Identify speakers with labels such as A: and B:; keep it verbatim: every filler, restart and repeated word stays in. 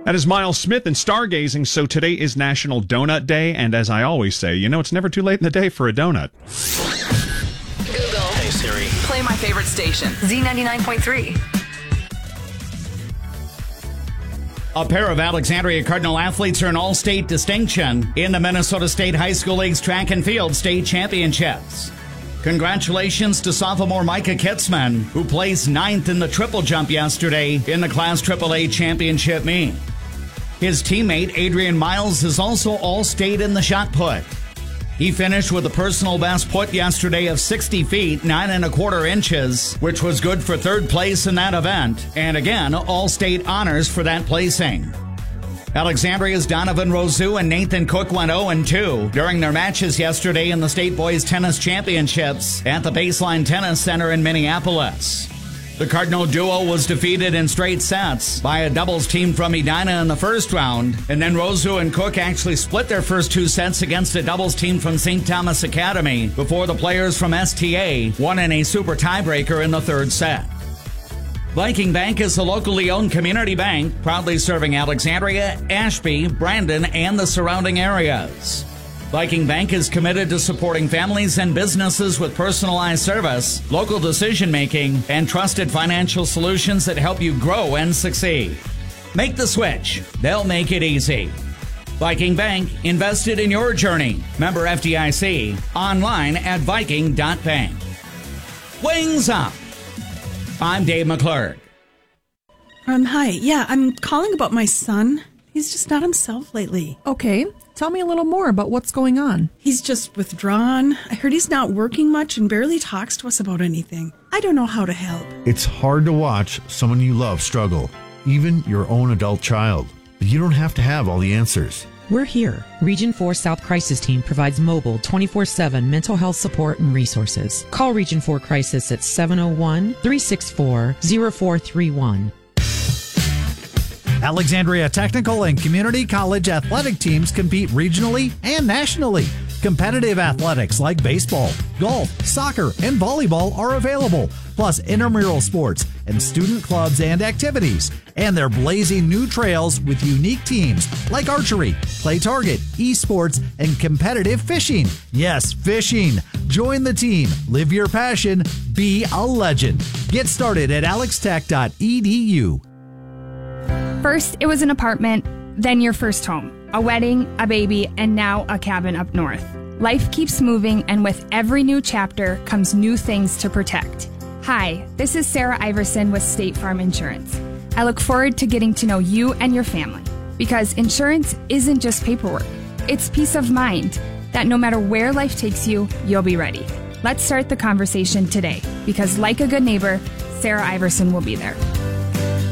A: That is Miles Smith and Stargazing. So today is National Donut Day, and as I always say, you know, it's never too late in the day for a donut.
B: Google.
C: Hey Siri.
B: Play my favorite station.
D: Z ninety-nine point three.
E: A pair of Alexandria Cardinal athletes earn all-state distinction in the Minnesota State High School League's Track and Field State Championships. Congratulations to sophomore Micah Kitzman, who placed ninth in the triple jump yesterday in the Class triple A championship meet. His teammate Adrian Miles is also all-state in the shot put. He finished with a personal best put yesterday of sixty feet, nine and a quarter inches, which was good for third place in that event, and again, all-state honors for that placing. Alexandria's Donovan Rosu and Nathan Cook went oh and two during their matches yesterday in the State Boys Tennis Championships at the Baseline Tennis Center in Minneapolis. The Cardinal duo was defeated in straight sets by a doubles team from Edina in the first round, and then Rosu and Cook actually split their first two sets against a doubles team from Saint Thomas Academy before the players from S T A won in a super tiebreaker in the third set. Viking Bank is a locally owned community bank, proudly serving Alexandria, Ashby, Brandon, and the surrounding areas. Viking Bank is committed to supporting families and businesses with personalized service, local decision-making, and trusted financial solutions that help you grow and succeed. Make the switch. They'll make it easy. Viking Bank, invested in your journey. Member F D I C. Online at viking dot bank. Wings up. I'm Dave McClurg.
F: Um, hi. Yeah, I'm calling about my son. He's just not himself lately.
G: Okay. Tell me a little more about what's going on.
F: He's just withdrawn. I heard he's not working much and barely talks to us about anything. I don't know how to help.
H: It's hard to watch someone you love struggle, even your own adult child. But you don't have to have all the answers.
I: We're here. Region four South Crisis Team provides mobile twenty-four seven mental health support and resources. Call Region four Crisis at seven oh one, three six four, oh four three one.
J: Alexandria Technical and Community College athletic teams compete regionally and nationally. Competitive athletics like baseball, golf, soccer, and volleyball are available, plus intramural sports and student clubs and activities. And they're blazing new trails with unique teams like archery, play target, esports, and competitive fishing. Yes, fishing. Join the team. Live your passion. Be a legend. Get started at alex tech dot e d u.
K: First, it was an apartment, then your first home, a wedding, a baby, and now a cabin up north. Life keeps moving, and with every new chapter comes new things to protect. Hi, this is Sarah Iverson with State Farm Insurance. I look forward to getting to know you and your family, because insurance isn't just paperwork. It's peace of mind that no matter where life takes you, you'll be ready. Let's start the conversation today, because like a good neighbor, Sarah Iverson will be there.